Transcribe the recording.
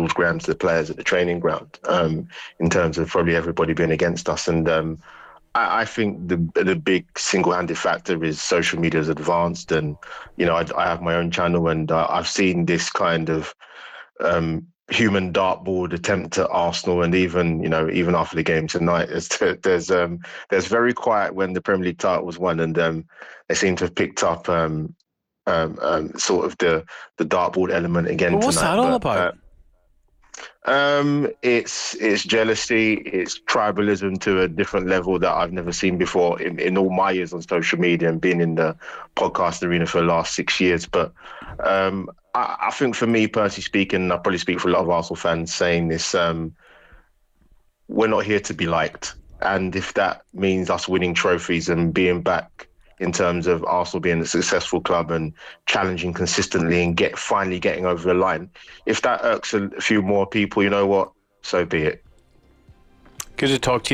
George Graham to the players at the training ground, in terms of probably everybody being against us. And I think the big single-handed factor is social media has advanced, and I have my own channel, and I've seen this kind of human dartboard attempt at Arsenal, and even after the game tonight, there's very quiet when the Premier League title was won, and they seem to have picked up sort of the dartboard element again But what's tonight. that all about? It's jealousy, it's tribalism to a different level that I've never seen before in all my years on social media and being in the podcast arena for the last 6 years. But I think for me, personally speaking, and I probably speak for a lot of Arsenal fans saying this, we're not here to be liked. And if that means us winning trophies and being back in terms of Arsenal being a successful club and challenging consistently and finally getting over the line, if that irks a few more people, you know what? So be it. Good to talk to you.